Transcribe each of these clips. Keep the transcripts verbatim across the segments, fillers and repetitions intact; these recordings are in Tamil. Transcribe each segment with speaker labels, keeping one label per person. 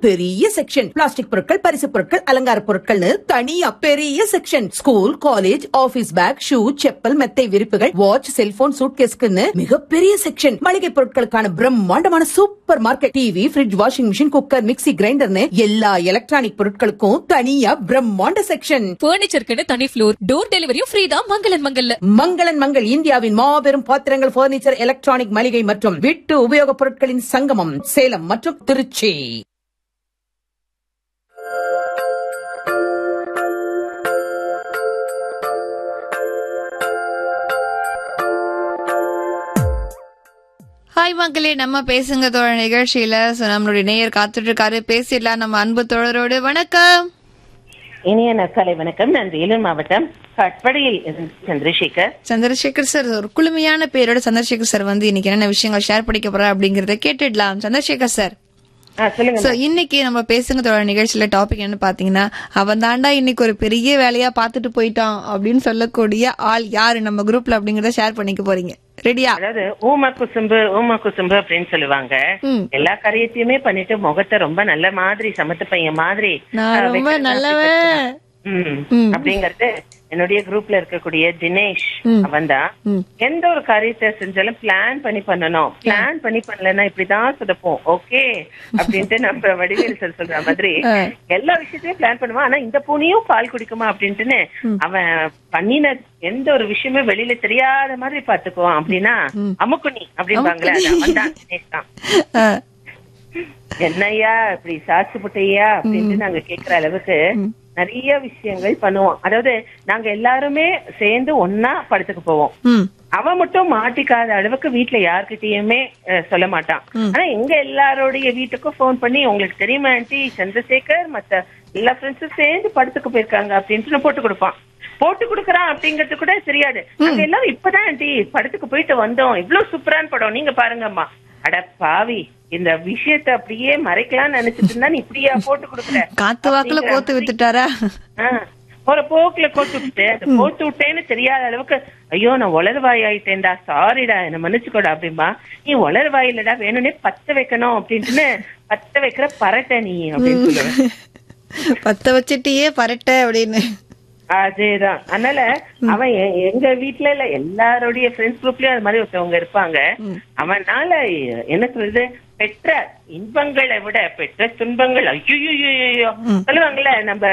Speaker 1: பெரிய செக்ஷன். பிளாஸ்டிக் பொருட்கள், பரிசு பொருட்கள், அலங்கார பொருட்கள்னு தனியா பெரிய section. School, college, office back, shoe, chappal, மெத்தை விரிப்புகள், வாட்ச், செல்போன், சூட்கேஸ்க்குன்னு மிகப்பெரிய செக்ஷன். மளிகை பொருட்களுக்கான பிரம்மாண்டமான super market. TV, fridge, washing machine, cooker, mixie, கிரைண்டர்னு எல்லா எலக்ட்ரானிக் பொருட்களுக்கும் தனியா பிரம்மாண்ட செக்ஷன்.
Speaker 2: பர்னிச்சருக்குன்னு தனி ஃப்ளோர். டோர் டெலிவரியும் ஃப்ரீ தான் மங்களன் மங்கல்ல.
Speaker 1: மங்களன் மங்கள் இந்தியாவின் மாபெரும் பாத்திரங்கள், பர்னிச்சர், எலக்ட்ரானிக், மளிகை மற்றும் வீட்டு உபயோகப் பொருட்களின் சங்கமம், சேலம் மற்றும் திருச்சி.
Speaker 3: ஹாய் மக்களே, நம்ம பேசுங்க தோழ நிகழ்ச்சியில நம்மளுடைய நேயர் காத்துட்டு இருக்காரு. பேசிடலாம் நம்ம அன்பு தோழரோடு. வணக்கம்.
Speaker 4: இனிய நற்காலை வணக்கம். நான் வேலூர் மாவட்டம் கட்படியில் இருந்து சந்திரசேகர்.
Speaker 3: சந்திரசேகர் சார், ஒரு குளுமையான பேரோட சந்திரசேகர் சார் வந்து இன்னைக்கு என்னென்ன விஷயங்கள் ஷேர் பண்ணிக்க போறா அப்படிங்கறத கேட்டுடலாம். சந்திரசேகர் சார், இன்னைக்கு நம்ம பேசுங்க தோழ நிகழ்ச்சியில டாபிக் என்ன பாத்தீங்கன்னா, அவன் தாண்டா இன்னைக்கு ஒரு பெரிய வேலையா பாத்துட்டு போயிட்டான் அப்படின்னு சொல்லக்கூடிய ஆள் யாரு நம்ம குரூப்ல அப்படிங்கறத ஷேர் பண்ணிக்க போறீங்க. ரெடியா?
Speaker 4: அதாவது ஊமா குசும்பு ஊமா குசும்பு அப்படின்னு சொல்லுவாங்க. எல்லா காரியத்தையுமே பண்ணிட்டு முகத்தை ரொம்ப நல்ல மாதிரி சமத்து பையன் மாதிரி
Speaker 3: ரொம்ப நல்லவன்
Speaker 4: அப்படிங்கறது என்னுடைய குரூப்ல இருக்கக்கூடிய தினேஷ். அவன் தான் எந்த ஒரு காரியத்தை செஞ்சாலும் பிளான் பண்ணி பண்ணணும். பிளான் பண்ணி பண்ணலன்னா இப்படிதான் சொதப்போம். ஓகே அப்படின்ட்டு நம்ம வடிவேல் சார் சொல்ற மாதிரி எல்லா விஷயத்தையும் பிளான் பண்ணுவான். ஆனா இந்த பூனையும் பால் குடிக்குமா அப்படின்ட்டுன்னு அவன் பண்ணின எந்த ஒரு விஷயமே வெளியில தெரியாத மாதிரி பாத்துக்குவான். அப்படின்னா அமுக்குனி அப்படின்பாங்களே, அவன் தான் தினேஷ் தான். என்னையா இப்படி சாச்சு புட்டையா அப்படின்ட்டு நாங்க கேக்குற அளவுக்கு நிறைய விஷயங்கள் பண்ணுவோம். அதாவது நாங்க எல்லாருமே சேர்ந்து ஒன்னா படத்துக்கு போவோம். அவன் மட்டும் மாட்டிக்காத அளவுக்கு வீட்டுல யார்கிட்டயுமே சொல்ல மாட்டான். ஆனா எங்க எல்லாரோடைய வீட்டுக்கும் போன் பண்ணி, உங்களுக்கு தெரியுமா ஆண்டி சந்திரசேகர் மத்த எல்லா ஃப்ரெண்ட்ஸும் சேர்ந்து படத்துக்கு போயிருக்காங்க அப்படின்ட்டு போட்டு கொடுப்பான். போட்டு கொடுக்கறான் அப்படிங்கறது கூட தெரியாது. நாங்க எல்லாரும் இப்பதான் ஆண்டி படத்துக்கு போயிட்டு வந்தோம், இவ்வளவு சூப்பரான படம், நீங்க பாருங்கம்மா. அட பாவி, இந்த விஷயத்த அப்படியே மறைக்கலாம்னு நினைச்சிட்டு இருந்தா நீ இப்படியா போட்டு கொடுக்குற?
Speaker 3: காத்து வாக்குல கோத்து விட்டுட்டாரா?
Speaker 4: ஒரு போக்குல கோத்து விட்டு அந்த கோத்து விட்டேன்னு தெரியாத அளவுக்கு, ஐயோ நான் உலர்வாய் ஆயிட்டேன்டா, சாரிடா என்ன மன்னிச்சுக்கோடா அப்படின்பா. நீ உலர்வாயிலடா, வேணும்னே பத்த வைக்கணும் அப்படின்ட்டுன்னு பத்த வைக்கிற பரட்ட நீ அப்படின்னு சொல்லுவேன்.
Speaker 3: பத்த வச்சுட்டியே பரட்ட அப்படின்னு.
Speaker 4: அதேதான். அதனால அவன் எங்க வீட்டுல இல்ல எல்லாருடைய ஃப்ரெண்ட்ஸ் குரூப்லயும் அது மாதிரி ஒருத்தவங்க இருப்பாங்க. அவனால என்ன சொல்றது, பெற்ற இன்பங்களை விட பெற்ற துன்பங்கள், ஐயோ சொல்லுவாங்கல்ல நம்ம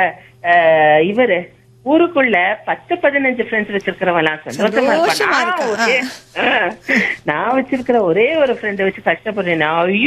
Speaker 4: இவரு ஊருக்குள்ள பத்து பதினஞ்சு ஃப்ரெண்ட்ஸ் வச்சிருக்கிறவெல்லாம் சந்தோஷமா இருப்பான். நான் வச்சிருக்கிற ஒரே ஒரு ஃப்ரெண்ட் வச்சு கஷ்டப்படுறேன்.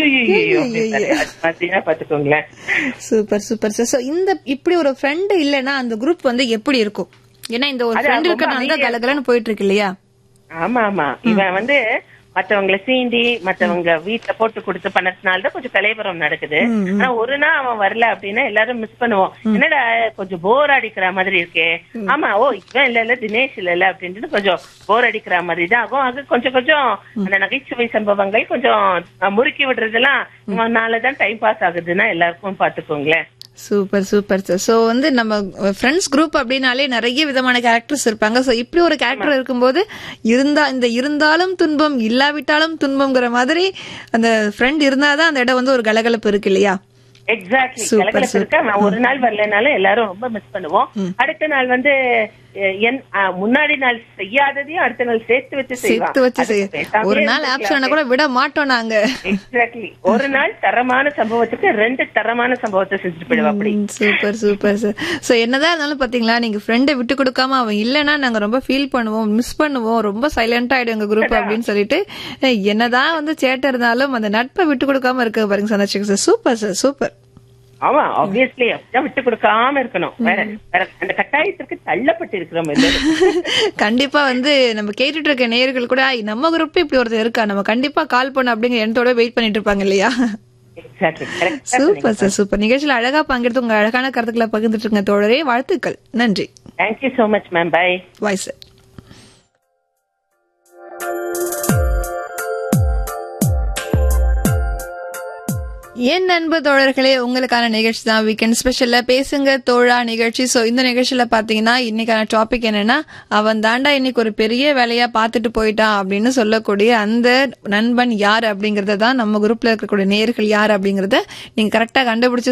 Speaker 4: பாத்துக்கோங்களேன்.
Speaker 3: Super super sir. இந்த இப்படி ஒரு ஃப்ரெண்ட் இல்லன்னா அந்த குரூப் வந்து எப்படி இருக்கும்? ஏன்னா இந்த ஒரு ஃப்ரெண்ட் இருக்கிறனால கலகலன்னு போயிட்டு இருக்கு இல்லையா?
Speaker 4: ஆமா ஆமா. இவன் வந்து மத்தவங்களை சீண்டி மத்தவங்க வீட்டுல போட்டு கொடுத்து பண்ணதுனாலதான் கொஞ்சம் கலைபுரம் நடக்குது. ஆனா ஒரு நாள் அவன் வரல அப்படின்னா எல்லாரும் மிஸ் பண்ணுவோம். என்னடா கொஞ்சம் போர் அடிக்கிற மாதிரி இருக்கே. ஆமா, ஓ இவன் இல்ல இல்ல தினேஷ் இல்ல இல்ல அப்படின்ட்டு கொஞ்சம் போர் அடிக்கிற மாதிரி தான் ஆகும். அது கொஞ்சம் கொஞ்சம் அந்த நகைச்சுவை சம்பவங்கள் கொஞ்சம் முறுக்கி விடுறதெல்லாம் இவனாலதான் டைம் பாஸ் ஆகுதுன்னா எல்லாருக்கும் பாத்துக்கோங்களேன்.
Speaker 3: Super super sir. சோ வந்து நம்ம ஃப்ரெண்ட்ஸ் குரூப் அப்படின்னாலே நிறைய விதமான கேரக்டர்ஸ் இருப்பாங்க. சோ இப்படி ஒரு கேரக்டர் இருக்கும்போது இருந்தா இந்த இருந்தாலும் துன்பம் இல்லாவிட்டாலும் துன்பம்ங்கிற மாதிரி அந்த ஃப்ரெண்ட் இருந்தாதான் அந்த இடம் வந்து ஒரு கலகலப்பு இருக்கு இல்லையா?
Speaker 4: எக்ஸாக்ட்லி. கலகலப்பு இருக்கு. ஒரு நாள் வரலனாலும் எல்லாரும் ரொம்ப மிஸ் பண்ணுவோம். அடுத்த நாள் வந்து முன்னாடி நாள் செய்யாததையும் அடுத்த நாள் சேர்த்து வச்சு
Speaker 3: சேர்த்து வச்சு செய்ய ஒரு நாள் ஆப்ஷன் கூட விட மாட்டோம் நாங்க.
Speaker 4: எக்ஸாக்ட்லி. ஒரு நாள் தரமான சம்பவத்துக்கு ரெண்டு தரமான சம்பவத்தை செஞ்சுட்டு போயிடுவோம். அப்படி.
Speaker 3: Super super sir. சோ என்னதான் இருந்தாலும் பாத்தீங்களா, நீங்க ஃப்ரெண்டை விட்டு கொடுக்காம அவன் இல்லன்னா நாங்க ரொம்ப ஃபீல் பண்ணுவோம், மிஸ் பண்ணுவோம், ரொம்ப சைலண்டா ஆயிடும் எங்க குரூப் அப்படின்னு சொல்லிட்டு என்னதான் வந்து சேட்டை இருந்தாலும் அந்த நட்பை விட்டு கொடுக்காம இருக்க பாருங்க Chandrasekhar sir. Super sir, super.
Speaker 4: ஆமா, ஆப்வியஸ்லி அப்படிதான் விட்டு கொடுக்காம இருக்கணும். வேற அந்த கட்டாயத்திற்கு தள்ளப்பட்டு இருக்கிறோம்.
Speaker 3: கண்டிப்பா வந்து நம்ம கேட்டுட்டு இருக்க நேயர்கள் கூட நம்ம குரூப் இப்படி ஒருத்தர் இருக்கா, நம்ம கண்டிப்பா கால் பண்ண அப்படிங்கிற எண்ணத்தோட வெயிட் பண்ணிட்டு இருப்பாங்க இல்லையா? Super sir, super. நிகழ்ச்சியில அழகா பங்கெடுத்து உங்க அழகான கருத்துக்களை பகிர்ந்துட்டு இருக்க தோழரே, வாழ்த்துக்கள். நன்றி.
Speaker 4: Thank you so much ma'am. By.
Speaker 3: Bye sir. என் அன்பு தோழர்களே, உங்களுக்கான நிகழ்ச்சி தான் வீக்கெண்ட் ஸ்பெஷல்ல பேசுங்க தோழா நிகழ்ச்சி. சோ இந்த நிகழ்ச்சியில பாத்தீங்கன்னா இன்னைக்கான டாபிக் என்னன்னா, அவன் தாண்டா இன்னைக்கு ஒரு பெரிய வேலையா பாத்துட்டு போயிட்டான் அப்படின்னு சொல்லக்கூடிய அந்த நண்பன் யார் அப்படிங்கறத தான் நம்ம குரூப்ல இருக்கக்கூடிய நேயர்கள் யார் அப்படிங்கறத நீங்க கரெக்டா கண்டுபிடிச்சு